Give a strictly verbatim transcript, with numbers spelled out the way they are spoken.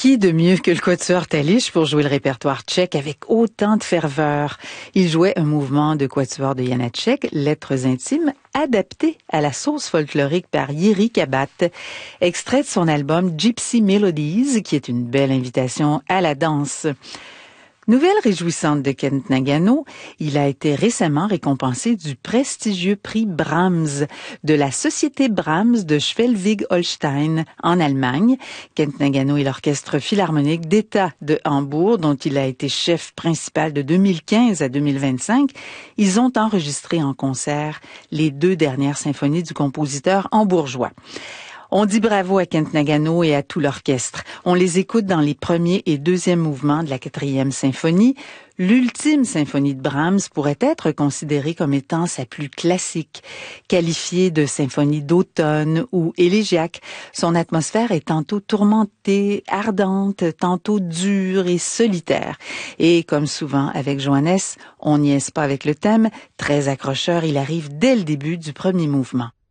Qui de mieux que le quatuor Talich pour jouer le répertoire tchèque avec autant de ferveur? Il jouait un mouvement de quatuor de Janáček, Lettres intimes, adapté à la sauce folklorique par Jiří Kabát, extrait de son album Gypsy Melodies, qui est une belle invitation à la danse. Nouvelle réjouissante de Kent Nagano, il a été récemment récompensé du prestigieux prix Brahms de la Société Brahms de Schleswig-Holstein en Allemagne. Kent Nagano est l'orchestre philharmonique d'État de Hambourg, dont il a été chef principal de deux mille quinze à deux mille vingt-cinq. Ils ont enregistré en concert les deux dernières symphonies du compositeur hambourgeois. On dit bravo à Kent Nagano et à tout l'orchestre. On les écoute dans les premiers et deuxièmes mouvements de la quatrième symphonie. L'ultime symphonie de Brahms pourrait être considérée comme étant sa plus classique, qualifiée de symphonie d'automne ou élégiaque. Son atmosphère est tantôt tourmentée, ardente, tantôt dure et solitaire. Et comme souvent avec Johannes, on niaise pas avec le thème. Très accrocheur, il arrive dès le début du premier mouvement.